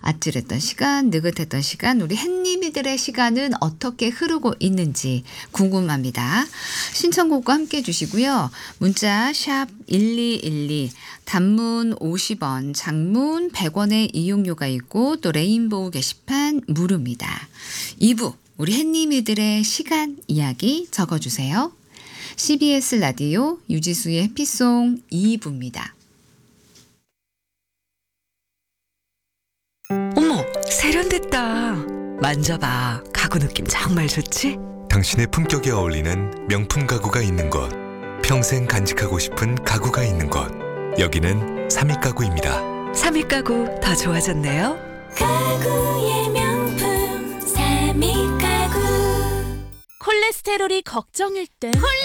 아찔했던 시간, 느긋했던 시간, 우리 햇님이들의 시간은 어떻게 흐르고 있는지 궁금합니다. 신청곡과 함께 주시고요. 문자 샵 1212, 단문 50원, 장문 100원의 이용료가 있고 또 레인보우 게시판 무료입니다. 2부 우리 햇님이들의 시간 이야기 적어주세요. CBS 라디오 유지수의 해피송 2부입니다. 어머, 세련됐다. 만져봐. 가구 느낌 정말 좋지? 당신의 품격에 어울리는 명품 가구가 있는 곳, 평생 간직하고 싶은 가구가 있는 곳, 여기는 삼익가구입니다. 삼익가구 더 좋아졌네요. 가구의 명품 삼익가구. 콜레스테롤이 걱정일 땐